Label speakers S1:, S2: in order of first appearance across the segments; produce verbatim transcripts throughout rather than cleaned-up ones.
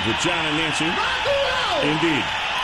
S1: with John and Nancy. Indeed.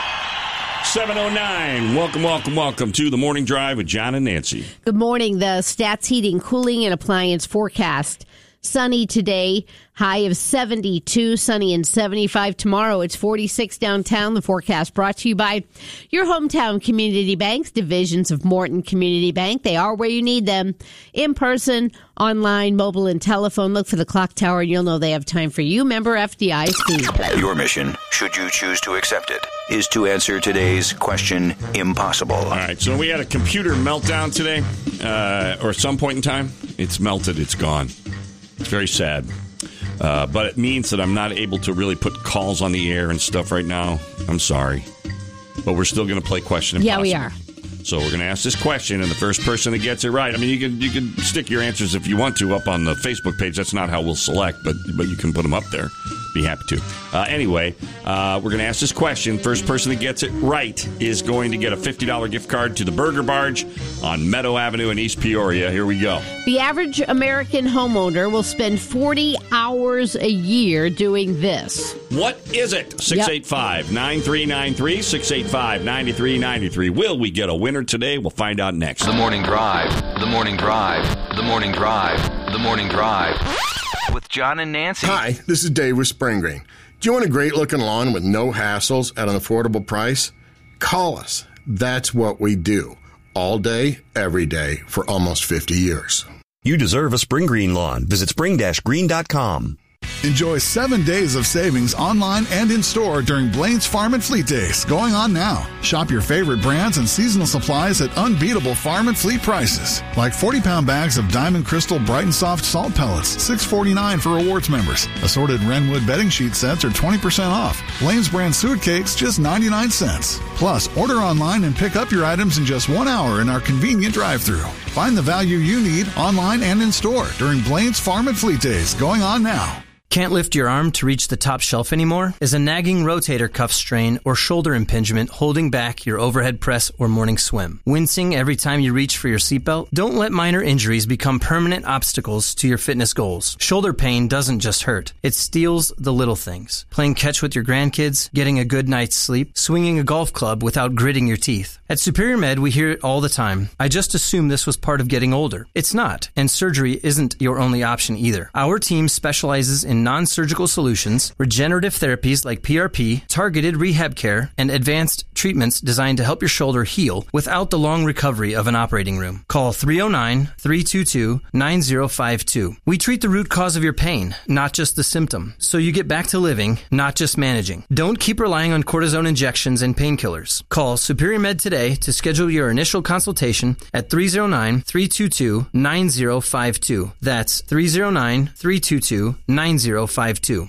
S1: seven oh nine. Welcome, welcome, welcome to the Morning Drive with John and Nancy.
S2: Good morning. The Stats Heating, Cooling, and Appliance forecast. Sunny today, high of seventy-two, sunny and seventy-five tomorrow. It's forty-six downtown. The forecast brought to you by your hometown community banks, divisions of Morton Community Bank. They are where you need them. In person, online, mobile, and telephone. Look for the clock tower and you'll know they have time for you. Member F D I C.
S3: Your mission, should you choose to accept it, is to answer today's question impossible.
S1: All right, so we had a computer meltdown today, uh, or some point in time. It's melted. It's gone. It's very sad, uh, but it means that I'm not able to really put calls on the air and stuff right now. I'm sorry, but we're still going to play Question Impossible.
S2: Yeah, we are.
S1: So we're going to ask this question, and the first person that gets it right. I mean, you can you can stick your answers if you want to up on the Facebook page. That's not how we'll select, but but you can put them up there. Be happy to. Uh, anyway, uh, we're going to ask this question. First person that gets it right is going to get a fifty dollars gift card to the Burger Barge on Meadow Avenue in East Peoria. Here we go.
S2: The average American homeowner will spend forty hours a year doing this.
S1: What is it? six eight five, nine three nine three, six eight five, nine three nine three. Will we get a winner today? We'll find out next.
S3: The Morning Drive, The Morning Drive, The Morning Drive, The Morning Drive. With John and Nancy.
S4: Hi, this is Dave with Spring Green. Do you want a great-looking lawn with no hassles at an affordable price? Call us. That's what we do. All day, every day, for almost fifty years.
S5: You deserve a Spring Green lawn. Visit spring dash green dot com.
S6: Enjoy seven days of savings online and in-store during Blaine's Farm and Fleet Days, going on now. Shop your favorite brands and seasonal supplies at unbeatable farm and fleet prices. Like forty-pound bags of Diamond Crystal Bright and Soft salt pellets, six forty-nine for rewards members. Assorted Renwood bedding sheet sets are twenty percent off. Blaine's brand suet cakes, just ninety-nine cents. Plus, order online and pick up your items in just one hour in our convenient drive-thru. Find the value you need online and in-store during Blaine's Farm and Fleet Days, going on now.
S7: Can't lift your arm to reach the top shelf anymore? Is a nagging rotator cuff strain or shoulder impingement holding back your overhead press or morning swim? Wincing every time you reach for your seatbelt? Don't let minor injuries become permanent obstacles to your fitness goals. Shoulder pain doesn't just hurt. It steals the little things. Playing catch with your grandkids, getting a good night's sleep, swinging a golf club without gritting your teeth. At Superior Med, we hear it all the time. I just assumed this was part of getting older. It's not, and surgery isn't your only option either. Our team specializes in non-surgical solutions, regenerative therapies like P R P, targeted rehab care, and advanced treatments designed to help your shoulder heal without the long recovery of an operating room. Call three oh nine, three two two, nine oh five two. We treat the root cause of your pain, not just the symptom, so you get back to living, not just managing. Don't keep relying on cortisone injections and painkillers. Call Superior Med today to schedule your initial consultation at three oh nine, three two two, nine oh five two. That's three oh nine, three two two, nine oh five two.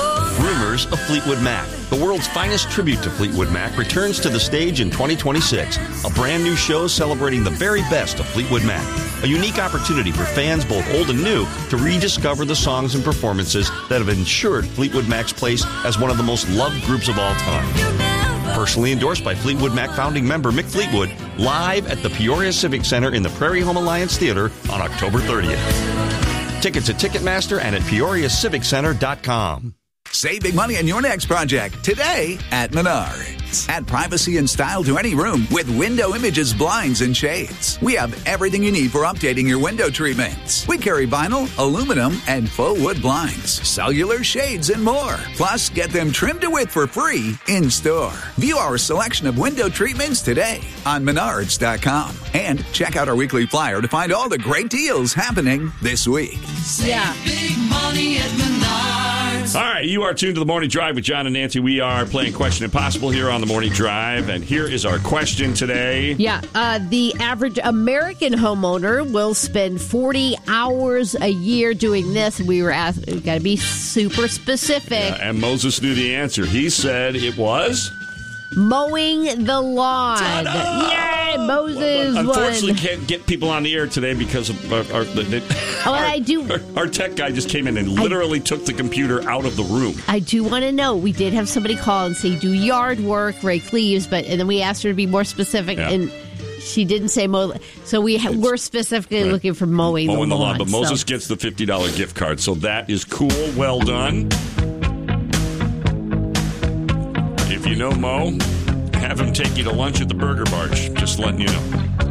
S5: Rumors of Fleetwood Mac. The world's finest tribute to Fleetwood Mac returns to the stage in twenty twenty-six. A brand new show celebrating the very best of Fleetwood Mac. A unique opportunity for fans both old and new to rediscover the songs and performances that have ensured Fleetwood Mac's place as one of the most loved groups of all time. Personally endorsed by Fleetwood Mac founding member Mick Fleetwood, live at the Peoria Civic Center in the Prairie Home Alliance Theater on October thirtieth. Tickets at Ticketmaster and at peoria civic center dot com.
S8: Save big money on your next project today at Menards. Add privacy and style to any room with Window Images blinds and shades. We have everything you need for updating your window treatments. We carry vinyl, aluminum, and faux wood blinds, cellular shades, and more. Plus, get them trimmed to width for free in store. View our selection of window treatments today on menards dot com. And check out our weekly flyer to find all the great deals happening this week.
S2: Yeah.
S9: Big money at Menards.
S1: All right, you are tuned to the Morning Drive with John and Nancy. We are playing Question Impossible here on the Morning Drive, and here is our question today.
S2: Yeah, uh, the average American homeowner will spend forty hours a year doing this. We were asked, we've got to be super specific.
S1: Yeah, and Moses knew the answer. He said it was
S2: mowing the lawn. Ta-da! Yay, Moses
S1: well, unfortunately,
S2: won.
S1: Can't get people on the air today because of our, our, the,
S2: oh,
S1: our,
S2: I do.
S1: Our, our tech guy just came in and literally I, took the computer out of the room.
S2: I do want to know. We did have somebody call and say do yard work, rake leaves, but and then we asked her to be more specific
S1: yeah.
S2: and. She didn't say mow. So we ha- we're specifically right. looking for mowing,
S1: mowing
S2: the,
S1: the lawn.
S2: lawn.
S1: But Moses
S2: so.
S1: gets the fifty dollars gift card. So that is cool. Well done. If you know Mo, have him take you to lunch at the Burger Barge. Just letting you know.